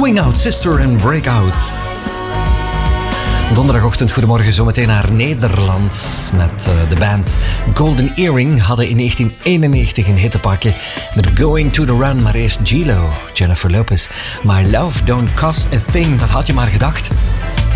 Swing Out Sister en Breakout. Donderdagochtend, goedemorgen, zometeen naar Nederland met de band Golden Earring. Hadden in 1991 een hit te pakken met Going to the Run, maar eerst G-Lo, Jennifer Lopez. My love don't cost a thing, dat had je maar gedacht.